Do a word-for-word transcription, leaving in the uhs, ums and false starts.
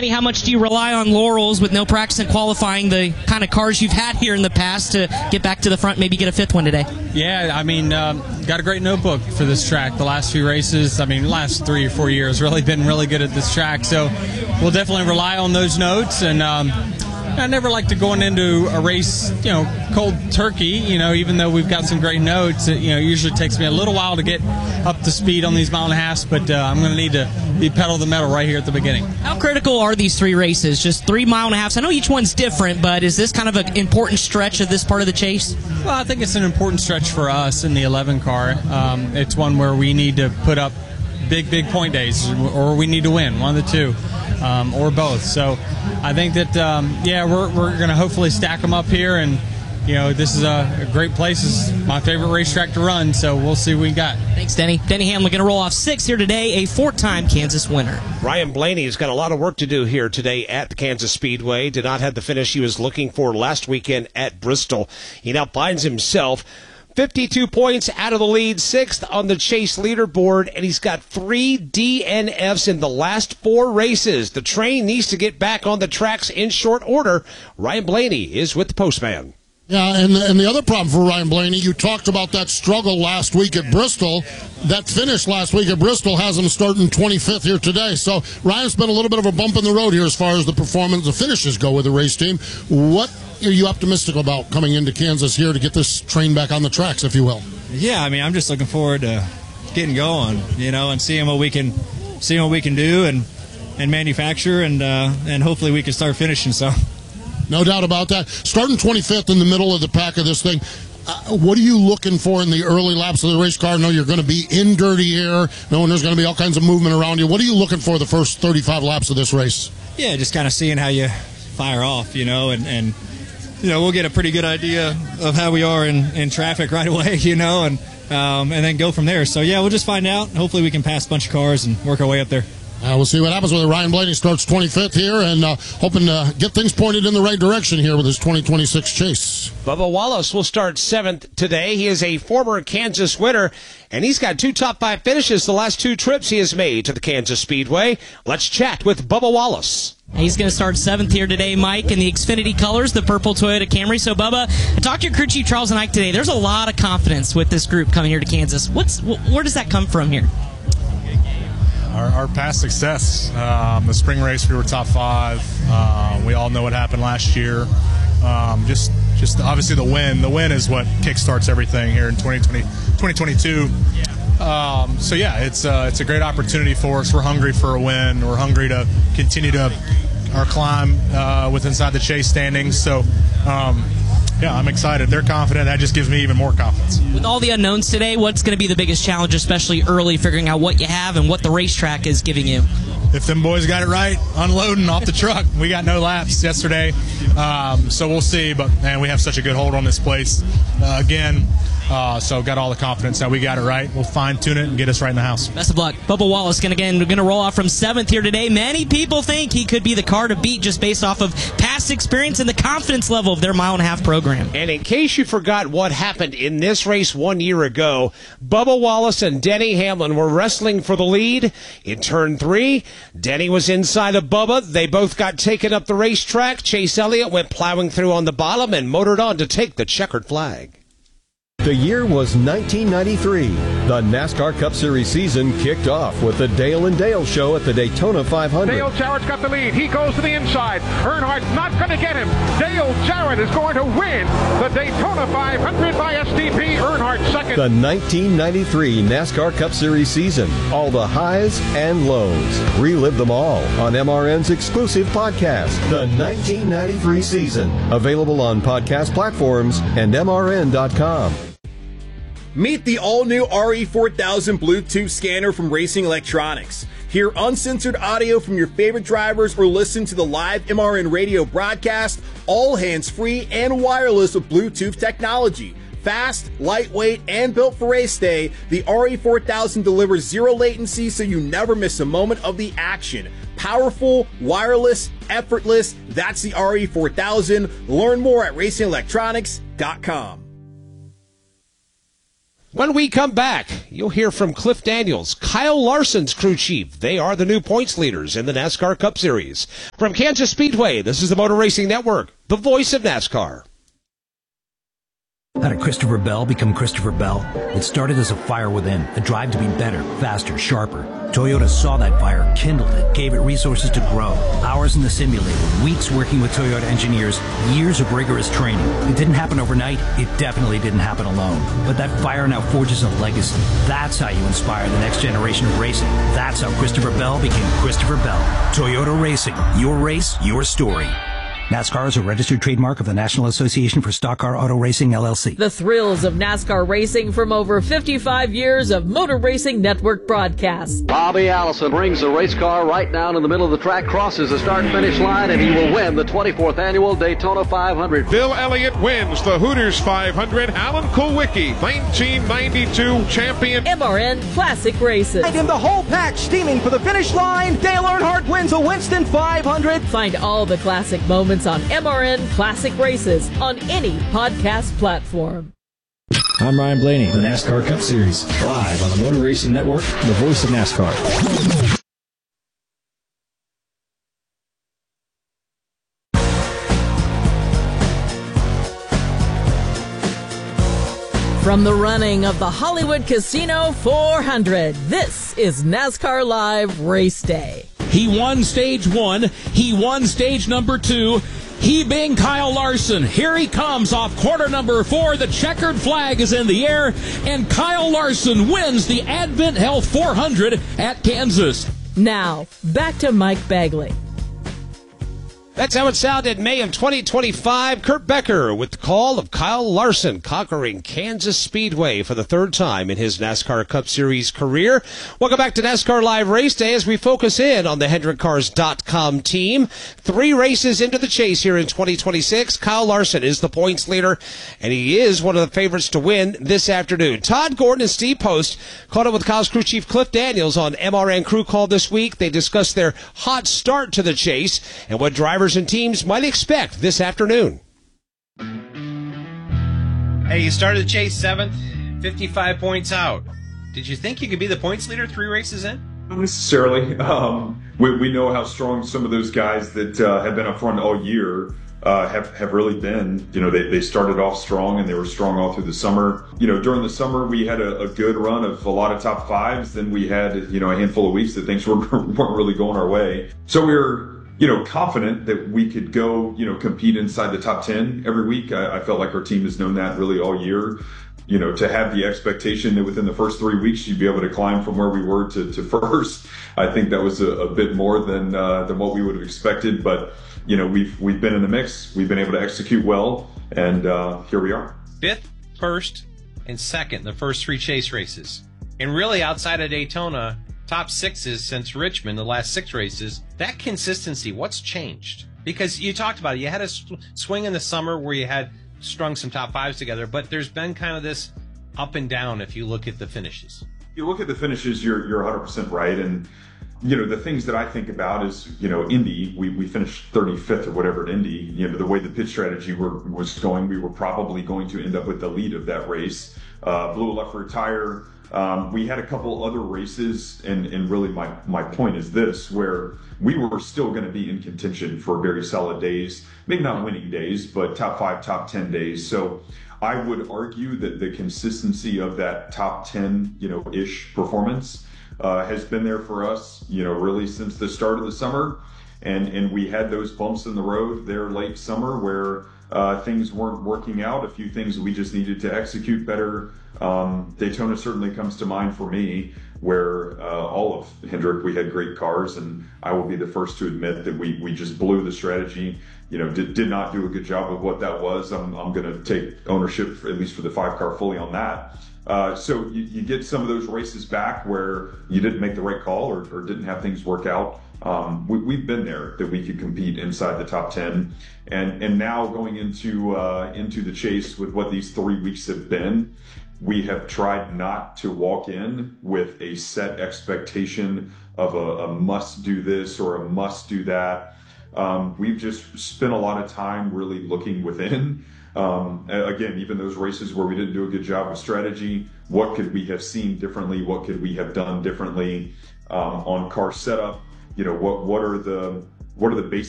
Denny, how much do you rely on laurels with no practice and qualifying, the kind of cars you've had here in the past, to get back to the front, maybe get a fifth one today? Yeah, I mean, um, got a great notebook for this track. The last few races, I mean, last three or four years, really been really good at this track. So we'll definitely rely on those notes. And um, I never like to go into a race, you know, cold turkey, you know, even though we've got some great notes. It, you know, usually takes me a little while to get up to speed on these mile and a halves, but uh, I'm going to need to be pedal to the metal right here at the beginning. How critical are these three races? Just three mile and a halves. I know each one's different, but is this kind of an important stretch of this part of the chase? Well, I think it's an important stretch for us in the eleven car. Um, it's one where we need to put up big, big point days, or we need to win, one of the two. Um, or both. So I think that, um, yeah, we're, we're going to hopefully stack them up here. And, you know, this is a, a great place. This is my favorite racetrack to run, so we'll see what we got. Thanks, Denny. Denny Hamlin going to roll off sixth here today, a four-time Kansas winner. Ryan Blaney has got a lot of work to do here today at the Kansas Speedway. Did not have the finish he was looking for last weekend at Bristol. He now finds himself fifty-two points out of the lead, sixth on the chase leaderboard, and he's got three D N Fs in the last four races. The train needs to get back on the tracks in short order. Ryan Blaney is with the Postman. Yeah, and, and the other problem for Ryan Blaney, you talked about that struggle last week at Bristol. That finish last week at Bristol has him starting twenty-fifth here today. So Ryan's been a little bit of a bump in the road here as far as the performance, the finishes go with the race team. What are you optimistic about coming into Kansas here to get this train back on the tracks, if you will? Yeah, I mean, I'm just looking forward to getting going, you know, and seeing what we can, seeing what we can do and and manufacture, and uh, and hopefully we can start finishing. So, no doubt about that. Starting twenty-fifth in the middle of the pack of this thing. Uh, what are you looking for in the early laps of the race car? I know you're going to be in dirty air, knowing there's going to be all kinds of movement around you. What are you looking for the first thirty-five laps of this race? Yeah, just kind of seeing how you fire off, you know, and, and you know, we'll get a pretty good idea of how we are in, in traffic right away, you know, and um, and then go from there. So, yeah, we'll just find out. Hopefully we can pass a bunch of cars and work our way up there. Uh, we'll see what happens with it. Ryan Blaney starts twenty-fifth here, and uh, hoping to get things pointed in the right direction here with his twenty twenty-six chase. Bubba Wallace will start seventh today. He is a former Kansas winner, and he's got two top five finishes the last two trips he has made to the Kansas Speedway. Let's chat with Bubba Wallace. He's going to start seventh here today, Mike, in the Xfinity colors, the purple Toyota Camry. So, Bubba, I talked to your crew chief, Charles and Ike, today. There's a lot of confidence with this group coming here to Kansas. What's Where does that come from here? Our, our past success. Um, the spring race, we were top five. Uh, we all know what happened last year. Um, just, just obviously the win. The win is what kickstarts everything here in twenty twenty, twenty twenty-two. Um, so yeah, it's uh, it's a great opportunity for us. We're hungry for a win. We're hungry to continue to our climb uh, with inside the chase standings. So. Um, Yeah, I'm excited. They're confident. That just gives me even more confidence. With all the unknowns today, what's going to be the biggest challenge, especially early, figuring out what you have and what the racetrack is giving you? If them boys got it right, unloading off the truck. We got no laps yesterday, um, so we'll see. But, man, we have such a good hold on this place. Uh, again, uh, so got all the confidence that we got it right. We'll fine-tune it and get us right in the house. Best of luck. Bubba Wallace, gonna, again, going to roll off from seventh here today. Many people think he could be the car to beat just based off of past experience and the confidence level of their mile-and-a-half program. And in case you forgot what happened in this race one year ago, Bubba Wallace and Denny Hamlin were wrestling for the lead. In turn three, Denny was inside of Bubba. They both got taken up the racetrack. Chase Elliott went plowing through on the bottom and motored on to take the checkered flag. The year was nineteen ninety-three. The NASCAR Cup Series season kicked off with the Dale and Dale Show at the Daytona five hundred. Dale Jarrett's got the lead. He goes to the inside. Earnhardt's not going to get him. Dale Jarrett is going to win the Daytona five hundred by S T P. Earnhardt second. The nineteen ninety-three NASCAR Cup Series season. All the highs and lows. Relive them all on M R N's exclusive podcast, The nineteen ninety-three Season. Available on podcast platforms and M R N dot com. Meet the all-new R E four thousand Bluetooth scanner from Racing Electronics. Hear uncensored audio from your favorite drivers or listen to the live M R N radio broadcast, all hands-free and wireless with Bluetooth technology. Fast, lightweight, and built for race day, the R E four thousand delivers zero latency so you never miss a moment of the action. Powerful, wireless, effortless, that's the R E four thousand. Learn more at racing electronics dot com. When we come back, you'll hear from Cliff Daniels, Kyle Larson's crew chief. They are the new points leaders in the NASCAR Cup Series. From Kansas Speedway, this is the Motor Racing Network, the voice of NASCAR. How did Christopher Bell become Christopher Bell? It started as a fire within, a drive to be better, faster, sharper. Toyota saw that fire, kindled it, gave it resources to grow. Hours in the simulator, weeks working with Toyota engineers, years of rigorous training. It didn't happen overnight. It definitely didn't happen alone. But that fire now forges a legacy. That's how you inspire the next generation of racing. That's how Christopher Bell became Christopher Bell. Toyota Racing. Your race, your story. NASCAR is a registered trademark of the National Association for Stock Car Auto Racing, L L C. The thrills of NASCAR racing from over fifty-five years of Motor Racing Network broadcasts. Bobby Allison brings the race car right down in the middle of the track, crosses the start-finish line, and he will win the twenty-fourth Annual Daytona five hundred. Bill Elliott wins the Hooters five hundred. Alan Kulwicki, nineteen ninety-two champion. M R N Classic Races. And in the whole pack, steaming for the finish line, Dale Earnhardt wins the Winston five hundred. Find all the classic moments on M R N Classic Races on any podcast platform. I'm Ryan Blaney, the NASCAR Cup Series, live on the Motor Racing Network, the voice of NASCAR. From the running of the Hollywood Casino four hundred, this is NASCAR Live Race Day. He won stage one. He won stage number two. He being Kyle Larson. Here he comes off quarter number four. The checkered flag is in the air, and Kyle Larson wins the Advent Health four hundred at Kansas. Now, back to Mike Bagley. That's how it sounded May of twenty twenty-five. Kurt Becker with the call of Kyle Larson conquering Kansas Speedway for the third time in his NASCAR Cup Series career. Welcome back to NASCAR Live Race Day as we focus in on the Hendrick Cars dot com team. Three races into the chase here in twenty twenty-six. Kyle Larson is the points leader, and he is one of the favorites to win this afternoon. Todd Gordon and Steve Post caught up with Kyle's crew chief Cliff Daniels on M R N Crew Call this week. They discussed their hot start to the chase and what drivers and teams might expect this afternoon. Hey, you started the chase seventh, fifty-five points out. Did you think you could be the points leader three races in? Not necessarily. Um, we, we know how strong some of those guys that uh, have been up front all year uh, have, have really been. You know, they, they started off strong and they were strong all through the summer. You know, during the summer, we had a, a good run of a lot of top fives. Then we had, you know, a handful of weeks that things were, weren't really going our way. So we were, you know, confident that we could go, you know, compete inside the top ten every week. I, I felt like our team has known that really all year. You know, to have the expectation that within the first three weeks you'd be able to climb from where we were to, to first, I think that was a, a bit more than uh, than what we would have expected. But you know, we've we've been in the mix. We've been able to execute well, and uh, here we are. Fifth, first, and second the first three chase races, and really outside of Daytona, top sixes since Richmond, the last six races. That consistency, what's changed? Because you talked about it. You had a swing in the summer where you had strung some top fives together, but there's been kind of this up and down if you look at the finishes. You look at the finishes, you're you're one hundred percent right. And, you know, the things that I think about is, you know, Indy, we, we finished thirty-fifth or whatever at Indy. You know, the way the pit strategy were, was going, we were probably going to end up with the lead of that race. Uh, blew a left rear tire. Um, we had a couple other races, and, and really my, my point is this, where we were still going to be in contention for very solid days, maybe not winning days, but top five, top ten days. So I would argue that the consistency of that top ten, you know, ish performance uh, has been there for us, you know, really since the start of the summer. And, and we had those bumps in the road there late summer where uh, things weren't working out, a few things we just needed to execute better. Um, Daytona certainly comes to mind for me, where uh, all of Hendrick, we had great cars, and I will be the first to admit that we we just blew the strategy. You know, did, did not do a good job of what that was. I'm I'm going to take ownership, for, at least for the five car, fully on that. Uh, so you, you get some of those races back where you didn't make the right call or, or didn't have things work out. Um, we, we've been there that we could compete inside the top ten, and and now going into uh, into the chase with what these three weeks have been. We have tried not to walk in with a set expectation of a, a must do this or a must do that. Um, we've just spent a lot of time really looking within um, again, even those races where we didn't do a good job with strategy, what could we have seen differently? What could we have done differently um, on car setup? You know, what what are the what are the basic